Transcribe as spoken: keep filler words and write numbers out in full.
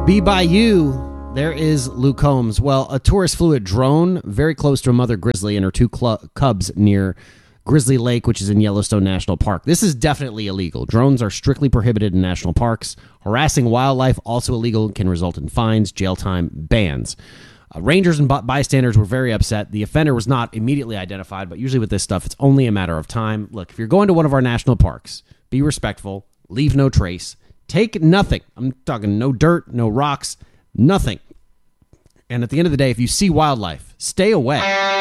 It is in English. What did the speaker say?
Be by you. There is Luke Combs. Well, a tourist flew a drone very close to a mother grizzly and her two cl- cubs near Grizzly Lake, which is in Yellowstone National Park. This is definitely illegal. Drones are strictly prohibited in national parks. Harassing wildlife, also illegal, can result in fines, jail time, bans. Uh, rangers and bystanders were very upset. The offender was not immediately identified, but usually with this stuff, it's only a matter of time. Look, if you're going to one of our national parks, be respectful, leave no trace, take nothing. I'm talking no dirt, no rocks, nothing. And at the end of the day, if you see wildlife, stay away.